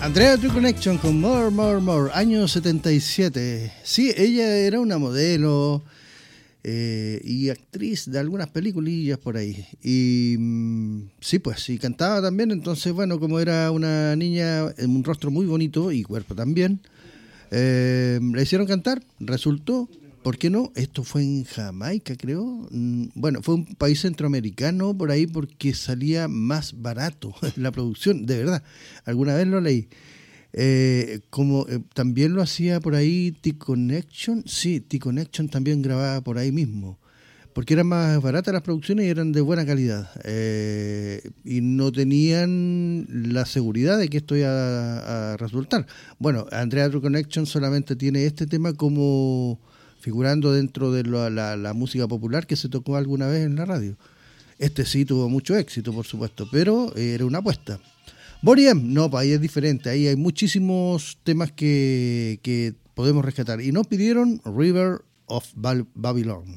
Andrea True Connection con More, More, More, año 77. Sí, ella era una modelo y actriz de algunas peliculillas por ahí. Y sí, pues, sí, cantaba también. Entonces, bueno, como era una niña, un rostro muy bonito y cuerpo también, le hicieron cantar, resultó. ¿Por qué no? Esto fue en Jamaica, creo. Bueno, fue un país centroamericano por ahí porque salía más barato la producción, de verdad. Alguna vez lo leí. También lo hacía por ahí T-Connection. Sí, T-Connection también grababa por ahí mismo. Porque eran más baratas las producciones y eran de buena calidad. Y no tenían la seguridad de que esto iba a resultar. Bueno, Andrea True Connection solamente tiene este tema como figurando dentro de la música popular que se tocó alguna vez en la radio. Este sí tuvo mucho éxito, por supuesto, pero era una apuesta. Boney M, no, ahí es diferente, ahí hay muchísimos temas que podemos rescatar. Y nos pidieron River of Babylon.